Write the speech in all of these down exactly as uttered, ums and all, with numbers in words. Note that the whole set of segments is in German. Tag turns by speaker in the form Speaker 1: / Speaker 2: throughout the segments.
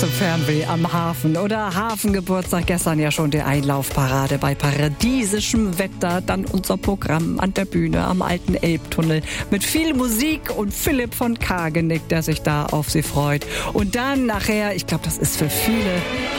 Speaker 1: zum Fernweh am Hafen oder Hafengeburtstag. Gestern ja schon die Einlaufparade bei paradiesischem Wetter. Dann unser Programm an der Bühne am alten Elbtunnel mit viel Musik und Philipp von Kageneck, der sich da auf sie freut. Und dann nachher, ich glaube, das ist für viele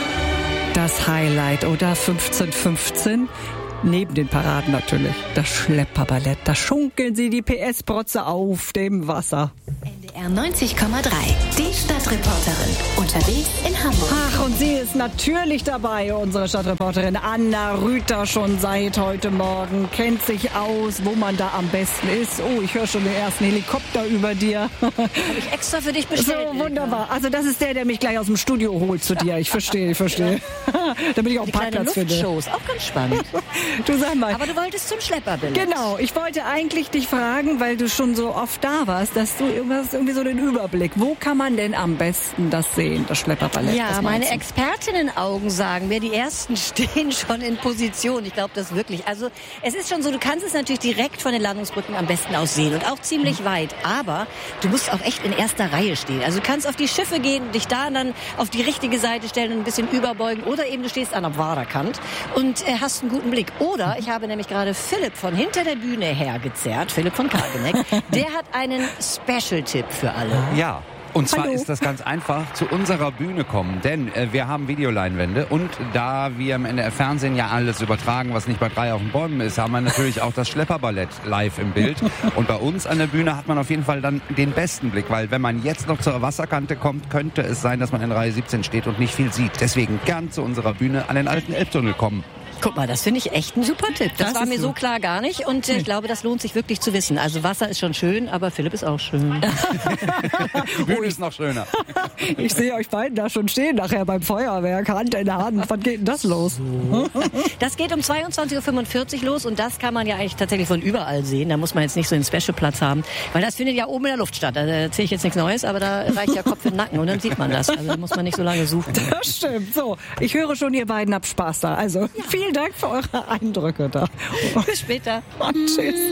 Speaker 1: das Highlight, oder? fünfzehn fünfzehn. Neben den Paraden natürlich, das Schlepperballett. Da schunkeln sie die P S-Protze auf dem Wasser.
Speaker 2: N D R neunzig Komma drei, die Stadtreporterin, unterwegs in Hamburg.
Speaker 1: Ach, und sie ist natürlich dabei, unsere Stadtreporterin Anna Rüther, schon seit heute Morgen. Kennt sich aus, wo man da am besten ist. Oh, ich höre schon den ersten Helikopter über dir.
Speaker 3: Habe ich extra für dich bestellt.
Speaker 1: So, wunderbar. Also das ist der, der mich gleich aus dem Studio holt zu dir. Ich verstehe, ich verstehe. Damit ich auch einen Parkplatz finde.
Speaker 3: Luftshows, auch ganz spannend.
Speaker 1: Du sag mal.
Speaker 3: Aber du wolltest zum Schlepperbillett.
Speaker 1: Genau, ich wollte eigentlich dich fragen, weil du schon so oft da warst, dass du irgendwas, irgendwie so den Überblick. Wo kann man denn am besten das sehen, das Schlepperballett?
Speaker 3: Ja, meine Expertinnenaugen sagen mir, die ersten stehen schon in Position. Ich glaube das wirklich. Also es ist schon so, du kannst es natürlich direkt von den Landungsbrücken am besten aus sehen und auch ziemlich weit. Aber du musst auch echt in erster Reihe stehen. Also du kannst auf die Schiffe gehen, dich da dann auf die richtige Seite stellen und ein bisschen überbeugen. Oder eben du stehst an der Waderkant und äh, hast einen guten Blick. Oder ich habe nämlich gerade Philipp von hinter der Bühne hergezerrt, Philipp von Kageneck. Der hat einen Special-Tipp für alle.
Speaker 4: Ja. Und zwar
Speaker 1: Hallo.
Speaker 4: ist das ganz einfach, zu unserer Bühne kommen, denn äh, wir haben Videoleinwände und da wir im N D R-Fernsehen ja alles übertragen, was nicht bei drei auf den Bäumen ist, haben wir natürlich auch das Schlepperballett live im Bild. Und bei uns an der Bühne hat man auf jeden Fall dann den besten Blick, weil wenn man jetzt noch zur Wasserkante kommt, könnte es sein, dass man in Reihe siebzehn steht und nicht viel sieht. Deswegen gern zu unserer Bühne an den alten Elbtunnel kommen.
Speaker 3: Guck mal, das finde ich echt ein super Tipp. Das,
Speaker 1: Das
Speaker 3: war
Speaker 1: ist
Speaker 3: mir so
Speaker 1: gut.
Speaker 3: klar gar nicht und äh, ich glaube, das lohnt sich wirklich zu wissen. Also Wasser ist schon schön, aber Philipp ist auch schön.
Speaker 4: Die Bühne ist noch schöner.
Speaker 1: Ich sehe euch beiden da schon stehen, nachher beim Feuerwerk, Hand in der Hand. Wann geht denn das los?
Speaker 3: Das geht um zweiundzwanzig Uhr fünfundvierzig los und das kann man ja eigentlich tatsächlich von überall sehen. Da muss man jetzt nicht so einen Special-Platz haben, weil das findet ja oben in der Luft statt. Da erzähle ich jetzt nichts Neues, aber da reicht ja Kopf in den Nacken und dann sieht man das. Also da muss man nicht so lange suchen.
Speaker 1: Das stimmt. So, ich höre schon, ihr beiden habt Spaß da. Also vielen Dank für eure Eindrücke da.
Speaker 3: Bis später.
Speaker 1: Und tschüss.